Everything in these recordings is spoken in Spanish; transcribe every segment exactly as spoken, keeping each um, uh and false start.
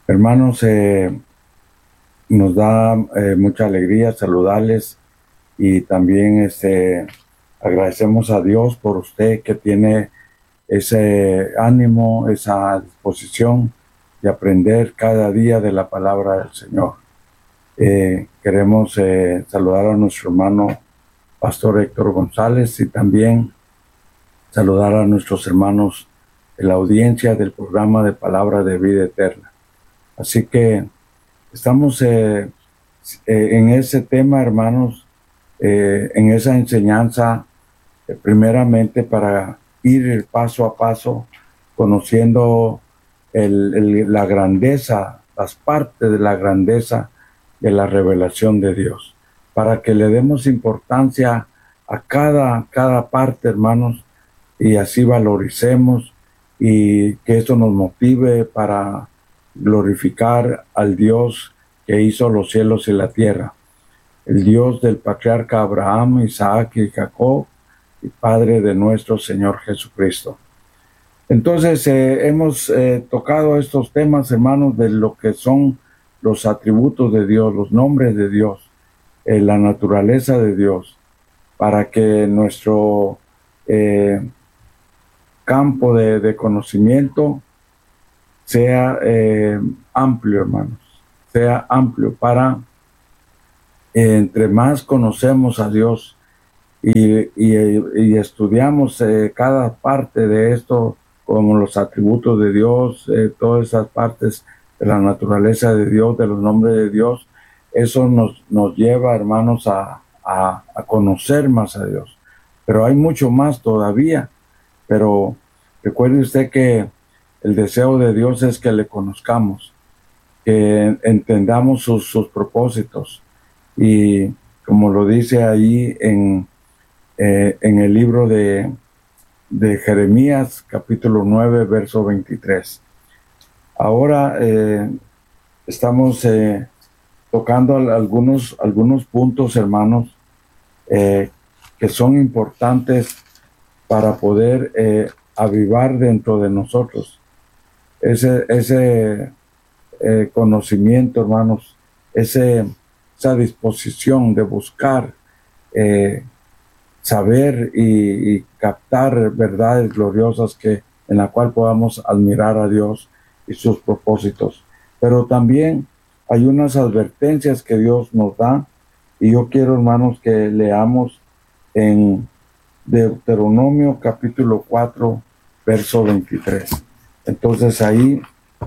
Hermanos, eh, nos da eh, mucha alegría saludarles y también este, agradecemos a Dios por usted que tiene ese ánimo, esa disposición de aprender cada día de la palabra del Señor. Eh, queremos eh, saludar a nuestro hermano Pastor Héctor González y también saludar a nuestros hermanos de la audiencia del programa de Palabra de Vida Eterna. Así que estamos eh, eh, en ese tema, hermanos, eh, en esa enseñanza, eh, primeramente para ir paso a paso, conociendo el, el, la grandeza, las partes de la grandeza de la revelación de Dios, para que le demos importancia a cada, cada parte, hermanos, y así valoricemos y que esto nos motive para glorificar al Dios que hizo los cielos y la tierra, el Dios del patriarca Abraham, Isaac y Jacob, y Padre de nuestro Señor Jesucristo. Entonces eh, hemos eh, tocado estos temas, hermanos, de lo que son los atributos de Dios, los nombres de Dios, eh, la naturaleza de Dios, para que nuestro eh, campo de, de conocimiento sea eh, amplio, hermanos, sea amplio para, eh, entre más conocemos a Dios y, y, y estudiamos eh, cada parte de esto, como los atributos de Dios, eh, todas esas partes de la naturaleza de Dios, de los nombres de Dios, eso nos, nos lleva, hermanos, a, a, a conocer más a Dios. Pero hay mucho más todavía, pero recuerde usted que el deseo de Dios es que le conozcamos, que entendamos sus, sus propósitos. Y como lo dice ahí en, eh, en el libro de, de Jeremías, capítulo nueve, verso veintitrés. Ahora eh, estamos eh, tocando algunos, algunos puntos, hermanos, eh, que son importantes para poder eh, avivar dentro de nosotros ese, ese eh, conocimiento, hermanos, ese, esa disposición de buscar eh, saber y, y captar verdades gloriosas que, en la cual podamos admirar a Dios y sus propósitos. Pero también hay unas advertencias que Dios nos da, y yo quiero, hermanos, que leamos en Deuteronomio capítulo cuatro, verso veintitrés. Entonces ahí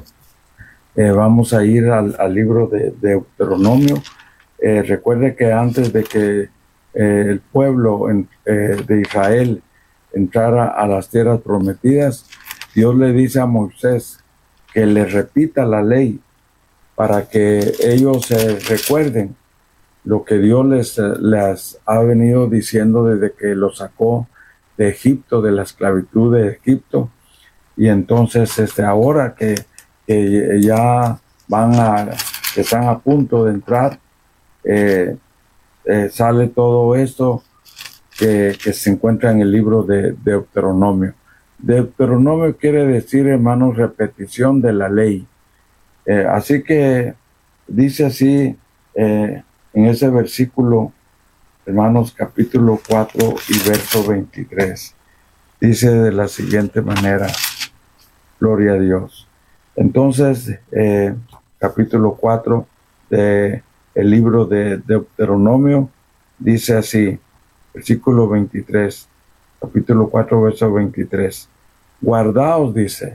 eh, vamos a ir al, al libro de, de Deuteronomio. Eh, recuerde que antes de que eh, el pueblo en, eh, de Israel entrara a las tierras prometidas, Dios le dice a Moisés que le repita la ley para que ellos eh, recuerden lo que Dios les, les ha venido diciendo desde que los sacó de Egipto, de la esclavitud de Egipto. Y entonces este, ahora que, que ya van a, que están a punto de entrar, eh, eh, sale todo esto que, que se encuentra en el libro de, de Deuteronomio. Deuteronomio quiere decir, hermanos, repetición de la ley. Eh, así que dice así eh, en ese versículo, hermanos, capítulo cuatro y verso veintitrés. Dice de la siguiente manera, gloria a Dios. Entonces, eh, capítulo cuatro de el libro de Deuteronomio dice así, versículo veintitrés, capítulo cuatro, verso veintitrés. Guardaos, dice,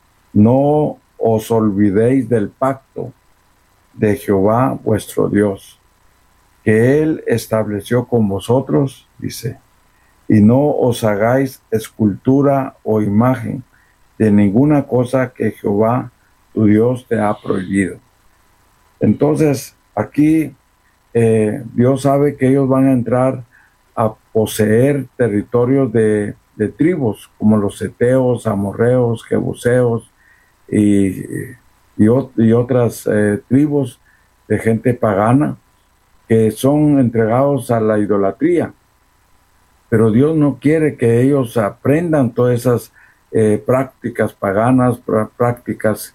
no os olvidéis del pacto de Jehová vuestro Dios, que Él estableció con vosotros, dice, y no os hagáis escultura o imagen de ninguna cosa que Jehová tu Dios te ha prohibido. Entonces, aquí eh, Dios sabe que ellos van a entrar a poseer territorios de, de tribus, como los heteos, amorreos, jebuseos y, y, y otras eh, tribus de gente pagana que son entregados a la idolatría. Pero Dios no quiere que ellos aprendan todas esas eh, prácticas paganas, prácticas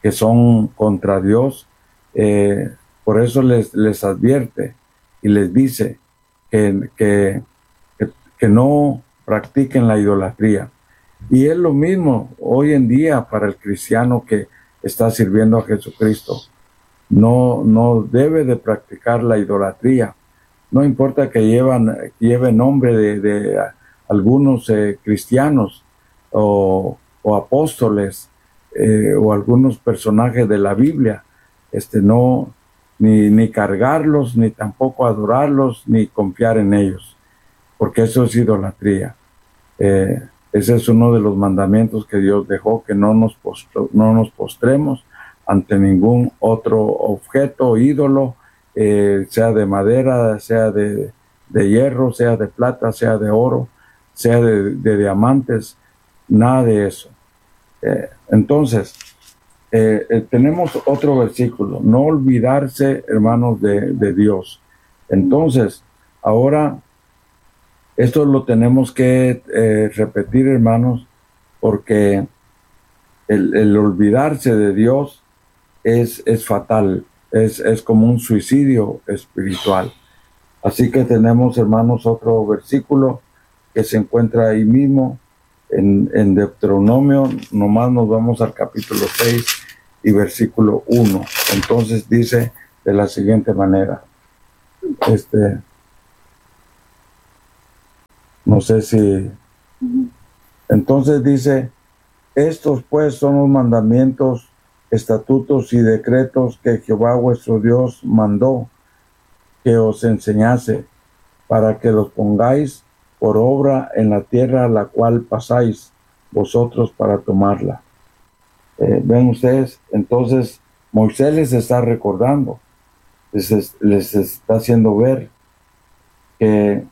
que son contra Dios. Eh, por eso les, les advierte y les dice que, que, que, que no practiquen la idolatría. Y es lo mismo hoy en día para el cristiano que está sirviendo a Jesucristo. No, no debe de practicar la idolatría. No importa que llevan, lleve nombre de, de algunos eh, cristianos o, o apóstoles eh, o algunos personajes de la Biblia. Este, no, ni, ni cargarlos, ni tampoco adorarlos, ni confiar en ellos, porque eso es idolatría. Eh, ese es uno de los mandamientos que Dios dejó, que no nos, postro, no nos postremos ante ningún otro objeto o ídolo, eh, sea de madera, sea de, de hierro, sea de plata, sea de oro, sea de, de diamantes, nada de eso. Eh, entonces, eh, eh, tenemos otro versículo, no olvidarse, hermanos, de, de Dios. Entonces, ahora, esto lo tenemos que eh, repetir, hermanos, porque el, el olvidarse de Dios es, es fatal, es, es como un suicidio espiritual. Así que tenemos, hermanos, otro versículo que se encuentra ahí mismo en, en Deuteronomio. Nomás nos vamos al capítulo seis y versículo uno. Entonces dice de la siguiente manera, este, no sé si, entonces dice, estos pues son los mandamientos, estatutos y decretos que Jehová vuestro Dios mandó que os enseñase, para que los pongáis por obra en la tierra a la cual pasáis vosotros para tomarla. Eh, ven ustedes, entonces Moisés les está recordando, les, les está haciendo ver que,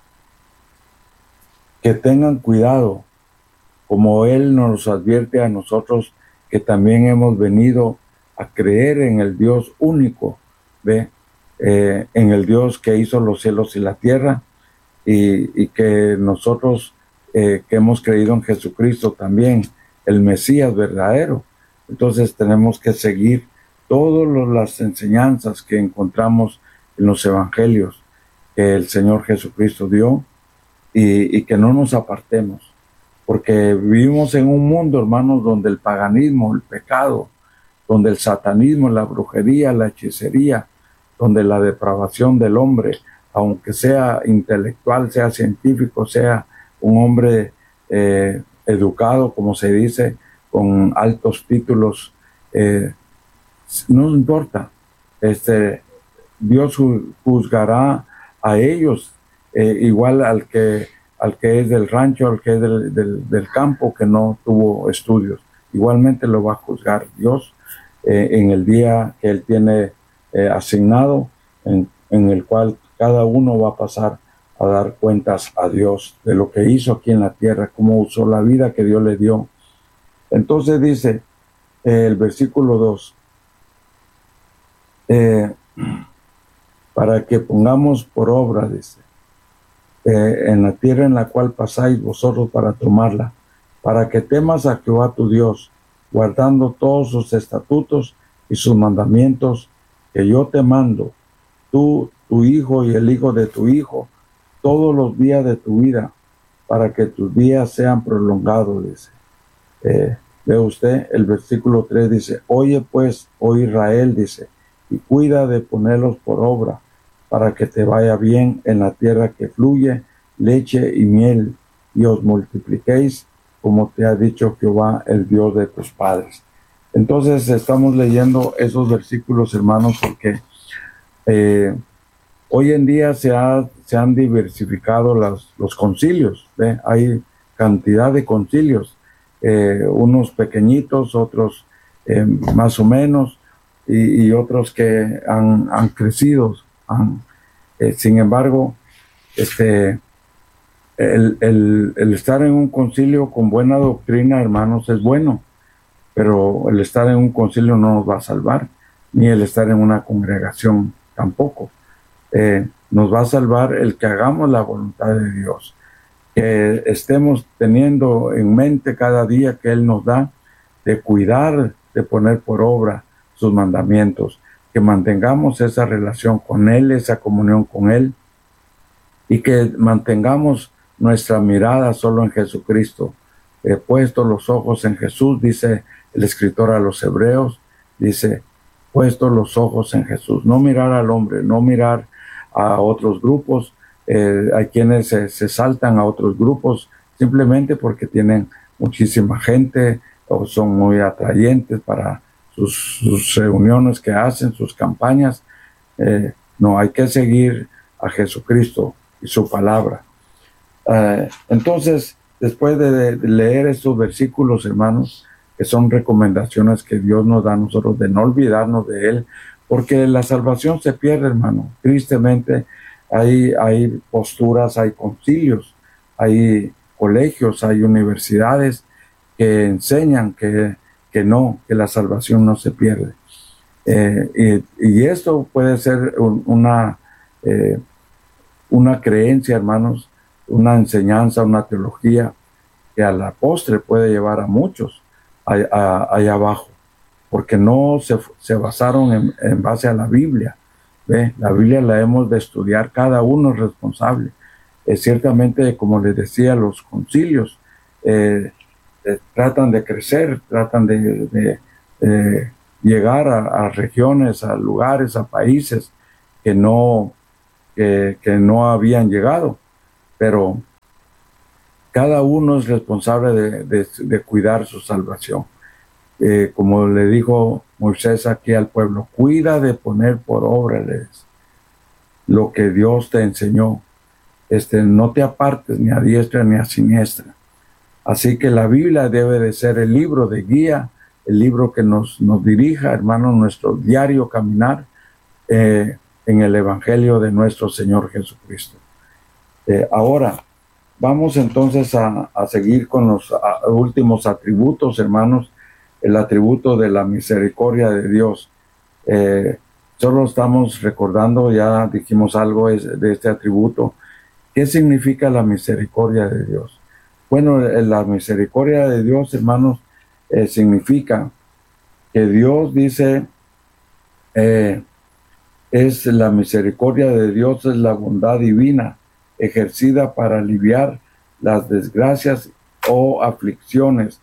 que tengan cuidado, como Él nos advierte a nosotros que también hemos venido a creer en el Dios único, ¿ve? Eh, en el Dios que hizo los cielos y la tierra, y, y que nosotros eh, que hemos creído en Jesucristo también, el Mesías verdadero. Entonces tenemos que seguir todas las enseñanzas que encontramos en los evangelios que el Señor Jesucristo dio, y, y que no nos apartemos, porque vivimos en un mundo, hermanos, donde el paganismo, el pecado, donde el satanismo, la brujería, la hechicería, donde la depravación del hombre, aunque sea intelectual, sea científico, sea un hombre eh, educado, como se dice, con altos títulos, eh, no importa. Este, Dios juzgará a ellos eh, igual al que, al que es del rancho, al que es del, del, del campo, que no tuvo estudios. Igualmente lo va a juzgar Dios eh, en el día que Él tiene eh, asignado, en, en el cual cada uno va a pasar a dar cuentas a Dios de lo que hizo aquí en la tierra, cómo usó la vida que Dios le dio. Entonces dice eh, el versículo dos, eh, para que pongamos por obra, dice, eh, en la tierra en la cual pasáis vosotros para tomarla, para que temas a Jehová tu Dios, guardando todos sus estatutos y sus mandamientos que yo te mando, tú, tu hijo y el hijo de tu hijo, todos los días de tu vida, para que tus días sean prolongados, dice. Eh, ve usted, el versículo tres dice, oye pues, oh Israel, dice, y cuida de ponerlos por obra, para que te vaya bien en la tierra que fluye leche y miel, y os multipliquéis, como te ha dicho Jehová, el Dios de tus padres. Entonces estamos leyendo esos versículos, hermanos, porque eh, hoy en día se, ha, se han diversificado las, los concilios, ¿ve? Hay cantidad de concilios, eh, unos pequeñitos, otros eh, más o menos, y, y otros que han, han crecido. Han, eh, sin embargo, este, el, el, el estar en un concilio con buena doctrina, hermanos, es bueno, pero el estar en un concilio no nos va a salvar, ni el estar en una congregación tampoco. Eh, nos va a salvar el que hagamos la voluntad de Dios, que estemos teniendo en mente cada día que Él nos da de cuidar de poner por obra sus mandamientos, que mantengamos esa relación con Él, esa comunión con Él, y que mantengamos nuestra mirada solo en Jesucristo. He puesto los ojos en Jesús, dice el escritor a los Hebreos, dice, puesto los ojos en Jesús, no mirar al hombre, no mirar a otros grupos. Eh, hay quienes se, se saltan a otros grupos simplemente porque tienen muchísima gente o son muy atrayentes para sus, sus reuniones que hacen, sus campañas. Eh, no, hay que seguir a Jesucristo y su palabra. Uh, entonces, después de, de leer estos versículos, hermanos, que son recomendaciones que Dios nos da a nosotros de no olvidarnos de Él, porque la salvación se pierde, hermano. Tristemente, hay, hay posturas, hay concilios, hay colegios, hay universidades que enseñan que, que no, que la salvación no se pierde. Eh, y, y esto puede ser un, una, eh, una creencia, hermanos, una enseñanza, una teología que a la postre puede llevar a muchos allá abajo, porque no se, se basaron en, en base a la Biblia. ¿Ve? La Biblia la hemos de estudiar, cada uno es responsable. Eh, ciertamente, como les decía, los concilios eh, eh, tratan de crecer, tratan de, de, de llegar a, a regiones, a lugares, a países que no, que, que no habían llegado, pero cada uno es responsable de, de, de cuidar su salvación. Eh, como le dijo Moisés aquí al pueblo, cuida de poner por obra lo que Dios te enseñó. Este, no te apartes ni a diestra ni a siniestra. Así que la Biblia debe de ser el libro de guía, el libro que nos, nos dirija, hermano, nuestro diario caminar eh, en el Evangelio de nuestro Señor Jesucristo. Eh, ahora, vamos entonces a, a seguir con los a, últimos atributos, hermanos. El atributo de la misericordia de Dios. Eh, solo estamos recordando, ya dijimos algo de este atributo. ¿Qué significa la misericordia de Dios? Bueno, la misericordia de Dios, hermanos, eh, significa que Dios dice, eh, es la misericordia de Dios, es la bondad divina ejercida para aliviar las desgracias o aflicciones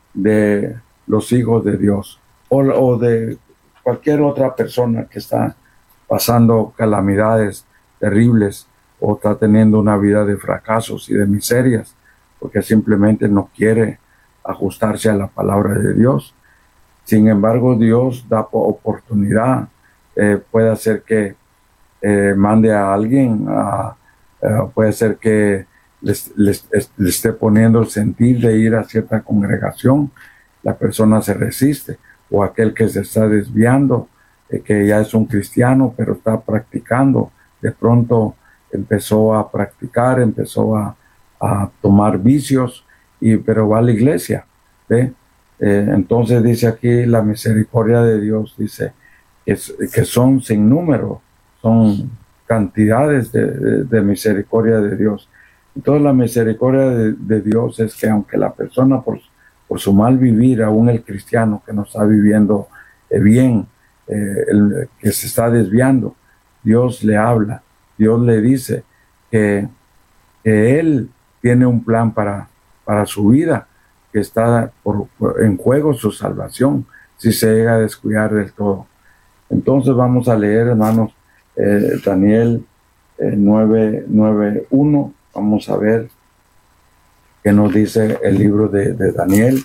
de los hijos de Dios o, o de cualquier otra persona que está pasando calamidades terribles o está teniendo una vida de fracasos y de miserias porque simplemente no quiere ajustarse a la palabra de Dios. Sin embargo, Dios da oportunidad, eh, puede hacer que eh, mande a alguien, a, a, puede ser que les, les, les esté poniendo el sentir de ir a cierta congregación, la persona se resiste, o aquel que se está desviando, eh, que ya es un cristiano, pero está practicando, de pronto empezó a practicar, empezó a, a tomar vicios, y, pero va a la iglesia, ¿ve? Eh, entonces dice aquí la misericordia de Dios, dice que, que son sin número, son cantidades de, de, de misericordia de Dios. Entonces la misericordia de, de Dios es que aunque la persona por por su mal vivir, aún el cristiano que no está viviendo eh, bien, eh, el que se está desviando, Dios le habla, Dios le dice que, que Él tiene un plan para, para su vida, que está por, por, en juego su salvación, si se llega a descuidar del todo. Entonces vamos a leer, hermanos, eh, Daniel eh, nueve, nueve, uno, vamos a ver que nos dice el libro de, de Daniel,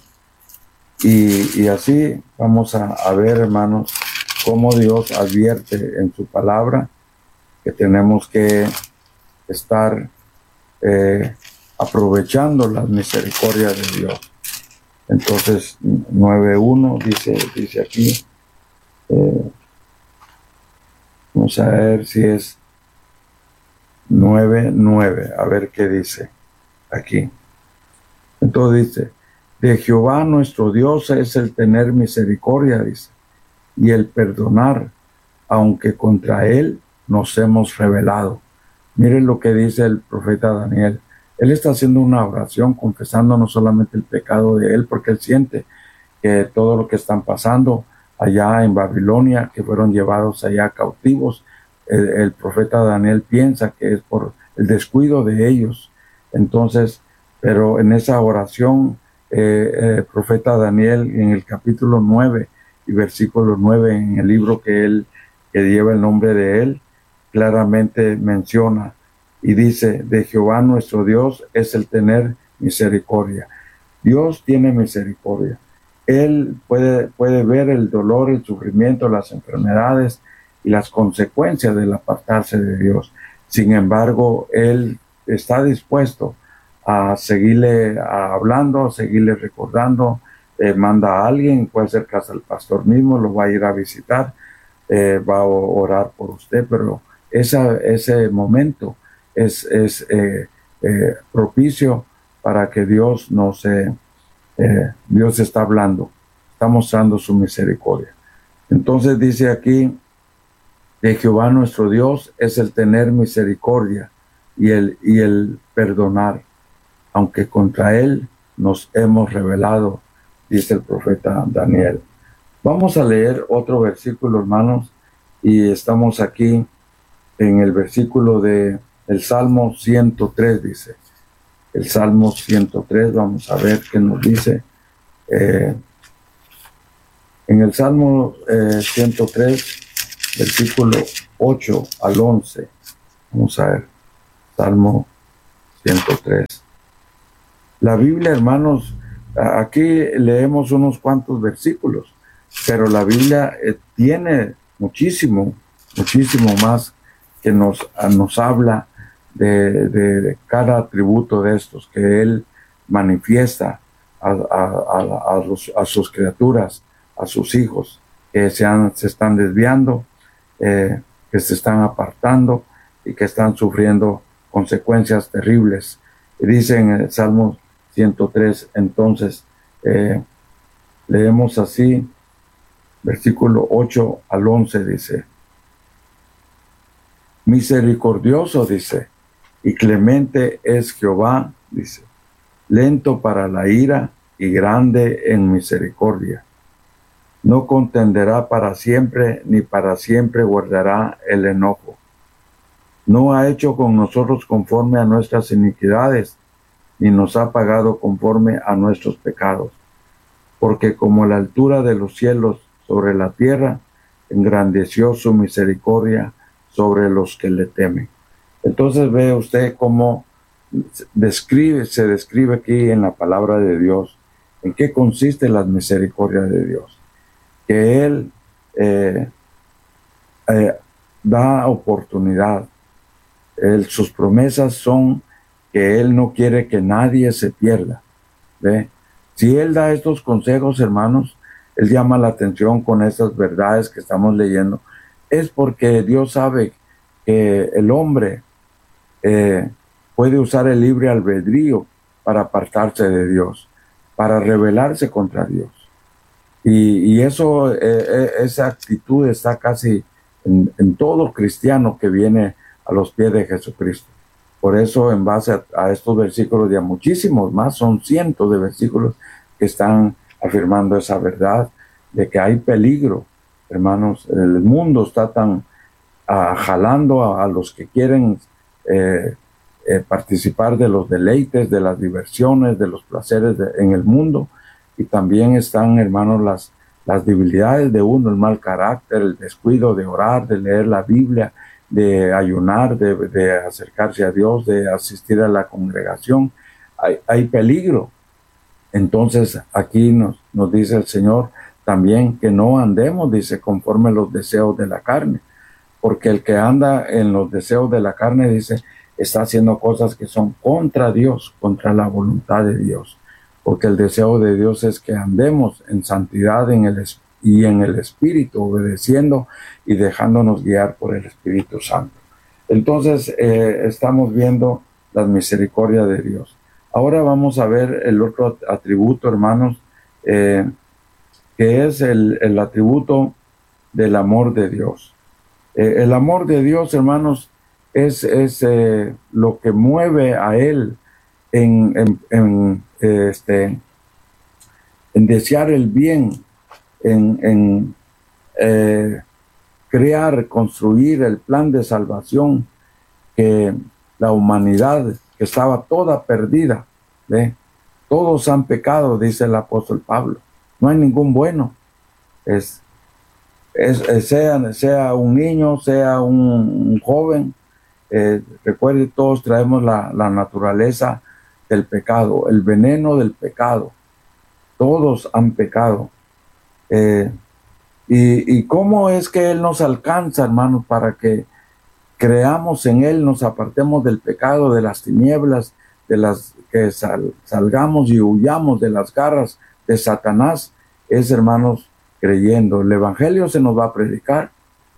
y, y así vamos a, a ver, hermanos, cómo Dios advierte en su palabra que tenemos que estar eh, aprovechando las misericordias de Dios. Entonces, nueve uno dice, dice aquí, eh, vamos a ver si es nueve nueve, a ver qué dice aquí. Entonces dice, de Jehová nuestro Dios es el tener misericordia, dice, y el perdonar, aunque contra él nos hemos rebelado. Miren lo que dice el profeta Daniel. Él está haciendo una oración confesando no solamente el pecado de él, porque él siente que todo lo que están pasando allá en Babilonia, que fueron llevados allá cautivos, el, el profeta Daniel piensa que es por el descuido de ellos. Entonces, pero en esa oración, eh, el profeta Daniel en el capítulo nueve y versículo nueve, en el libro que él que lleva el nombre de él, claramente menciona y dice: de Jehová nuestro Dios es el tener misericordia. Dios tiene misericordia. Él puede, puede ver el dolor, el sufrimiento, las enfermedades y las consecuencias del apartarse de Dios. Sin embargo, Él está dispuesto a seguirle hablando, a seguirle recordando. Eh, manda a alguien, puede ser casa del pastor mismo, lo va a ir a visitar, eh, va a orar por usted, pero esa, ese momento es, es eh, eh, propicio para que Dios nos... Eh, Eh, Dios está hablando, está mostrando su misericordia. Entonces dice aquí: de Jehová nuestro Dios es el tener misericordia y el, y el perdonar, aunque contra él nos hemos rebelado, dice el profeta Daniel. Vamos a leer otro versículo, hermanos, y estamos aquí en el versículo de el Salmo ciento tres, dice. El Salmo ciento tres, vamos a ver qué nos dice. Eh, en el Salmo eh, ciento tres, versículo ocho al once, vamos a ver, Salmo ciento tres. La Biblia, hermanos, aquí leemos unos cuantos versículos, pero la Biblia eh, tiene muchísimo, muchísimo más que nos, nos habla de, de, de cada atributo de estos que Él manifiesta a, a, a, a, los, a sus criaturas, a sus hijos, que se, han, se están desviando, eh, que se están apartando y que están sufriendo consecuencias terribles. Y dice en el Salmo ciento tres, entonces, eh, leemos así, versículo ocho al once, dice: misericordioso, dice, y clemente es Jehová, dice, lento para la ira y grande en misericordia. No contenderá para siempre, ni para siempre guardará el enojo. No ha hecho con nosotros conforme a nuestras iniquidades, ni nos ha pagado conforme a nuestros pecados. Porque como la altura de los cielos sobre la tierra, engrandeció su misericordia sobre los que le temen. Entonces ve usted cómo describe, se describe aquí en la palabra de Dios en qué consiste la misericordia de Dios. Que Él eh, eh, da oportunidad. Él, sus promesas son que Él no quiere que nadie se pierda. ¿Ve? Si Él da estos consejos, hermanos, Él llama la atención con estas verdades que estamos leyendo, es porque Dios sabe que el hombre eh, puede usar el libre albedrío para apartarse de Dios, para rebelarse contra Dios. Y, y eso, eh, esa actitud está casi en, en todo cristiano que viene a los pies de Jesucristo. Por eso, en base a, a estos versículos y a muchísimos más, son cientos de versículos que están afirmando esa verdad de que hay peligro, hermanos. El mundo está tan uh, jalando a, a los que quieren eh, eh, participar de los deleites, de las diversiones, de los placeres de, en el mundo. Y también están, hermanos, las, las debilidades de uno, el mal carácter, el descuido de orar, de leer la Biblia, de ayunar, de, de acercarse a Dios, de asistir a la congregación. Hay, hay peligro. Entonces aquí nos, nos dice el Señor también que no andemos, dice, conforme a los deseos de la carne, porque el que anda en los deseos de la carne, dice, está haciendo cosas que son contra Dios, contra la voluntad de Dios, porque el deseo de Dios es que andemos en santidad en el, y en el Espíritu, obedeciendo y dejándonos guiar por el Espíritu Santo. Entonces eh, estamos viendo la misericordia de Dios. Ahora vamos a ver el otro atributo, hermanos, eh, que es el, el atributo del amor de Dios. Eh, el amor de Dios, hermanos, es, es eh, lo que mueve a Él en, en, en, este, en desear el bien, en, en eh, crear, construir el plan de salvación, que la humanidad que estaba toda perdida, ¿ve? Todos han pecado, dice el apóstol Pablo. No hay ningún bueno. Es, es, es sea, sea un niño, sea un, un joven. Eh, recuerde, todos traemos la, la naturaleza del pecado, el veneno del pecado. Todos han pecado. Eh, y, y cómo es que Él nos alcanza, hermanos, para que creamos en Él, nos apartemos del pecado, de las tinieblas, de las que sal, salgamos y huyamos de las garras de Satanás, es, hermanos, creyendo. El Evangelio se nos va a predicar.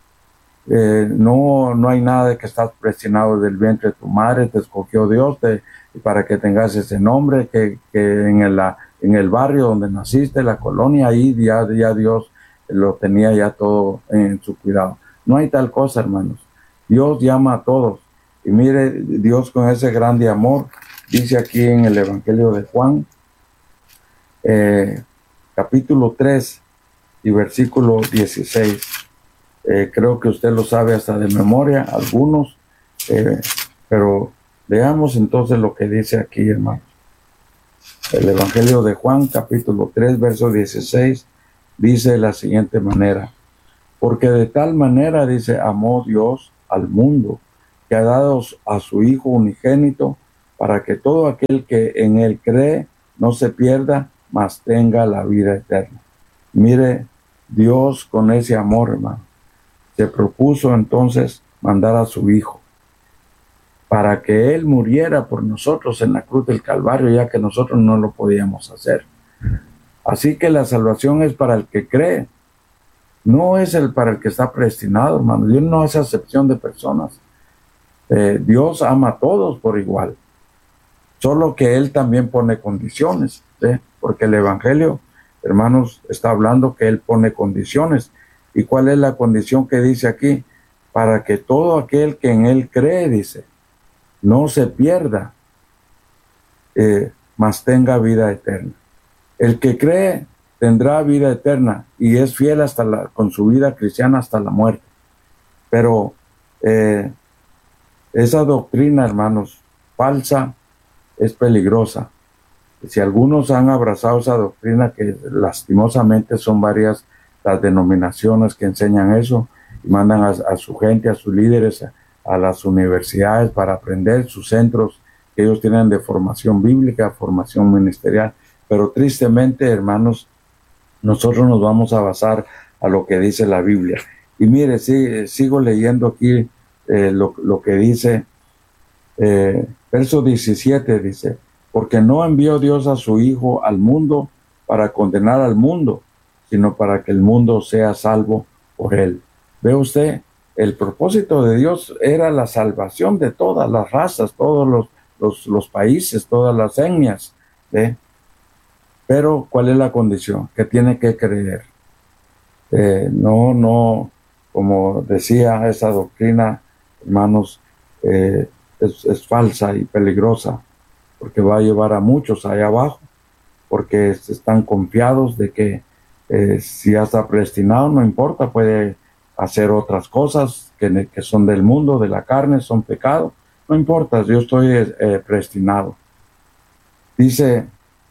Eh, no, no hay nada de que estás predestinado del vientre de tu madre, te escogió Dios te, para que tengas ese nombre, que, que en, el, en el barrio donde naciste, la colonia, ahí ya, ya Dios lo tenía ya todo en su cuidado. No hay tal cosa, hermanos. Dios llama a todos. Y mire, Dios con ese grande amor, dice aquí en el Evangelio de Juan, eh, capítulo tres y versículo dieciséis. Eh, creo que usted lo sabe hasta de memoria, algunos, eh, pero veamos entonces lo que dice aquí, hermanos. El Evangelio de Juan, capítulo tres, verso dieciséis, dice de la siguiente manera: porque de tal manera, dice, amó Dios al mundo, que ha dado a su Hijo unigénito, para que todo aquel que en Él cree no se pierda, mas tenga la vida eterna. Mire, Dios con ese amor, hermano, se propuso entonces mandar a su Hijo, para que Él muriera por nosotros en la cruz del Calvario, ya que nosotros no lo podíamos hacer. Así que la salvación es para el que cree, no es el para el que está predestinado, hermano. Dios no hace acepción de personas. Eh, Dios ama a todos por igual. Solo que Él también pone condiciones, ¿sí? Porque el Evangelio, hermanos, está hablando que Él pone condiciones. ¿Y cuál es la condición que dice aquí? Para que todo aquel que en Él cree, dice, no se pierda, eh, mas tenga vida eterna. El que cree tendrá vida eterna y es fiel hasta la, con su vida cristiana hasta la muerte. Pero eh, esa doctrina, hermanos, falsa, es peligrosa. Si algunos han abrazado esa doctrina, que lastimosamente son varias las denominaciones que enseñan eso, y mandan a, a su gente, a sus líderes, a, a las universidades para aprender, sus centros que ellos tienen de formación bíblica, formación ministerial. Pero tristemente, hermanos, nosotros nos vamos a basar a lo que dice la Biblia. Y mire, sí, sigo leyendo aquí eh, lo, lo que dice, eh, verso diecisiete dice, porque no envió Dios a su Hijo al mundo para condenar al mundo, sino para que el mundo sea salvo por él. ¿Ve usted? El propósito de Dios era la salvación de todas las razas, todos los, los, los países, todas las etnias, ¿ve? Pero, ¿cuál es la condición? Que tiene que creer. Eh, no, no, como decía esa doctrina, hermanos, eh, es, es falsa y peligrosa, porque va a llevar a muchos allá abajo, porque están confiados de que eh, si ya está predestinado, no importa, puede hacer otras cosas que, que son del mundo, de la carne, son pecado, no importa, yo estoy eh, predestinado. Dice,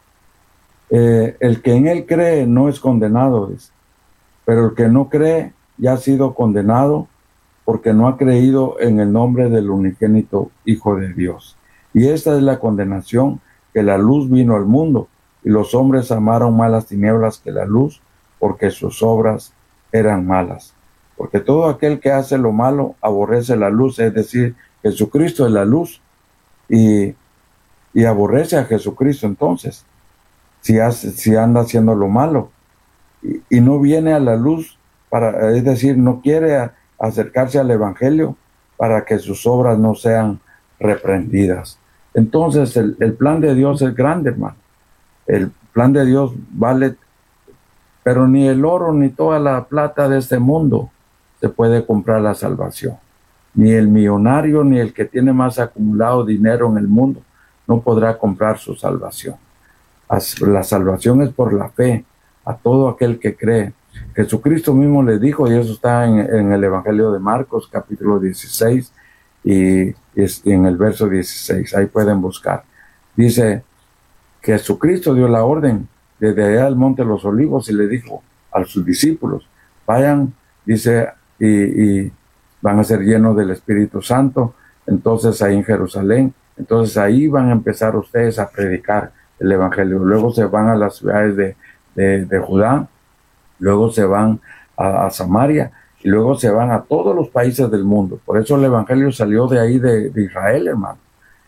Eh, el que en él cree no es condenado, dice, pero el que no cree ya ha sido condenado porque no ha creído en el nombre del unigénito Hijo de Dios. Y esta es la condenación, que la luz vino al mundo y los hombres amaron más las tinieblas que la luz, porque sus obras eran malas. Porque todo aquel que hace lo malo aborrece la luz, es decir, Jesucristo es la luz, y, y aborrece a Jesucristo entonces. Si, hace, si anda haciendo lo malo y, y no viene a la luz, para, es decir, no quiere a, acercarse al Evangelio para que sus obras no sean reprendidas. Entonces el, el plan de Dios es grande, hermano. El plan de Dios vale, pero ni el oro ni toda la plata de este mundo se puede comprar la salvación. Ni el millonario ni el que tiene más acumulado dinero en el mundo no podrá comprar su salvación. La salvación es por la fe a todo aquel que cree. Jesucristo mismo les dijo, y eso está en, en el Evangelio de Marcos, capítulo dieciséis, y, y en el verso dieciséis, ahí pueden buscar. Dice, Jesucristo dio la orden desde allá del Monte de los Olivos y le dijo a sus discípulos, vayan, dice, y, y van a ser llenos del Espíritu Santo, entonces ahí en Jerusalén, entonces ahí van a empezar ustedes a predicar el Evangelio. Luego se van a las ciudades de, de, de Judá, luego se van a, a Samaria, y luego se van a todos los países del mundo. Por eso el Evangelio salió de ahí de, de Israel, hermano.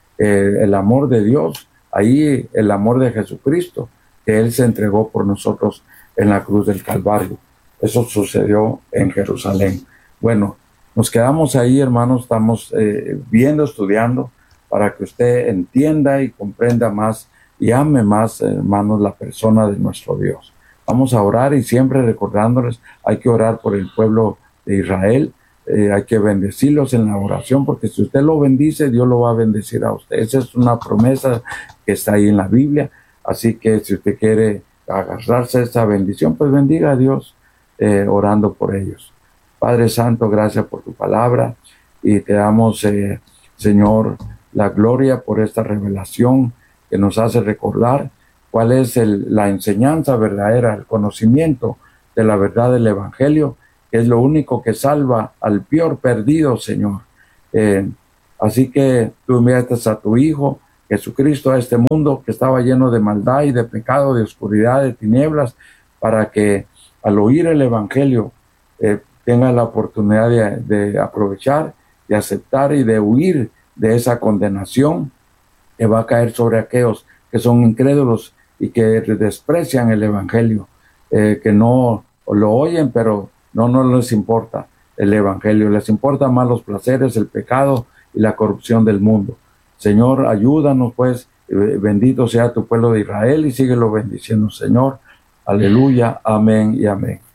Eh, el amor de Dios, ahí el amor de Jesucristo, que Él se entregó por nosotros en la cruz del Calvario. Eso sucedió en Jerusalén. Bueno, nos quedamos ahí, hermanos, estamos eh, viendo, estudiando, para que usted entienda y comprenda más y ame más, hermanos, la persona de nuestro Dios. Vamos a orar y siempre recordándoles, hay que orar por el pueblo de Israel, eh, hay que bendecirlos en la oración, porque si usted lo bendice, Dios lo va a bendecir a usted. Esa es una promesa que está ahí en la Biblia, así que si usted quiere agarrarse a esa bendición, pues bendiga a Dios eh, orando por ellos. Padre Santo, gracias por tu palabra y te damos, eh, Señor, la gloria por esta revelación que nos hace recordar cuál es el, la enseñanza verdadera, el conocimiento de la verdad del Evangelio, que es lo único que salva al peor perdido, Señor. Eh, así que tú enviaste a tu Hijo Jesucristo a este mundo que estaba lleno de maldad y de pecado, de oscuridad, de tinieblas, para que al oír el Evangelio eh, tenga la oportunidad de, de aprovechar, de aceptar y de huir de esa condenación que va a caer sobre aquellos que son incrédulos y que desprecian el Evangelio, eh, que no lo oyen, pero no, no les importa el Evangelio, les importa más los placeres, el pecado y la corrupción del mundo. Señor, ayúdanos pues, eh, bendito sea tu pueblo de Israel y síguelo bendiciendo, Señor. Aleluya, amén y amén.